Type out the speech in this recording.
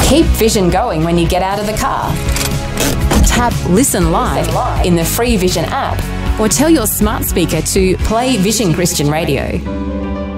Keep Vision going when you get out of the car. Tap Listen Live in the free Vision app or tell your smart speaker to play Vision Christian Radio.